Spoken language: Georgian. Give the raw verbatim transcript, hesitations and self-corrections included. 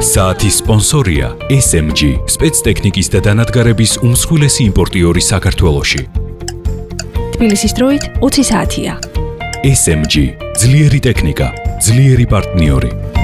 საათის სპონსორია ეს ემ ჯი, სპეცტექნიკის და დანადგარების უმსხვილესი იმპორტიორი საქართველოში. თბილისის დროით ოცი საათია. ეს ემ ჯი, ძლიერი ტექნიკა, ძლიერი პარტნიორი.